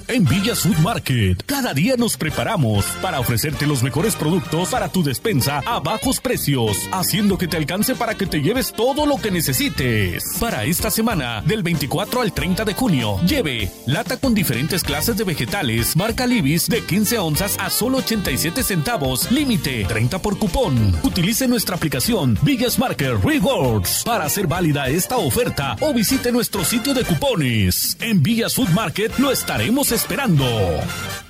En Villas Food Market, cada día nos preparamos para ofrecerte los mejores productos para tu despensa a bajos precios, haciendo que te alcance para que te lleves todo lo que necesites. Para esta semana, del 24 al 30 de junio, lleve lata con diferentes clases de vegetales, marca Libis de 15 onzas a solo 87 centavos, límite 30 por cupón. Utilice nuestra aplicación Villas Market Rewards para hacer válida esta oferta o visite nuestro sitio de cupones. En Villas Food Market lo estaremos esperando.